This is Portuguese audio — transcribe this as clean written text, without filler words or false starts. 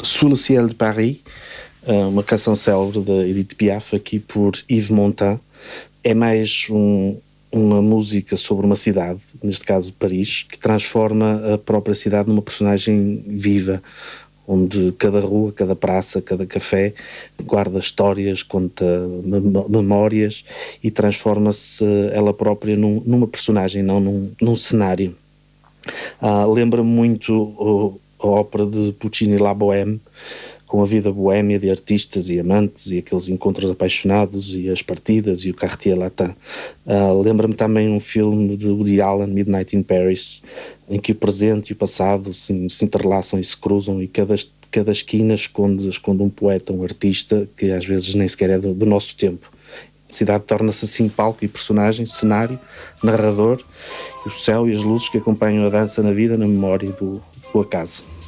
Sous le ciel de Paris, uma canção célebre da Edith Piaf, aqui por Yves Montand. É mais uma música sobre uma cidade, neste caso Paris, que transforma a própria cidade numa personagem viva, onde cada rua, cada praça, cada café guarda histórias, conta memórias e transforma-se ela própria numa personagem, não num cenário. Lembra-me muito a ópera de Puccini, La Bohème, com a vida boémia de artistas e amantes e aqueles encontros apaixonados e as partidas e o Quartier Latin. Lembra-me também um filme de Woody Allen, Midnight in Paris, em que o presente e o passado se entrelaçam e se cruzam, e cada esquina esconde um poeta, um artista que às vezes nem sequer é do nosso tempo. A cidade torna-se assim palco e personagem, cenário, narrador, e o céu e as luzes que acompanham a dança na vida, na memória do acaso.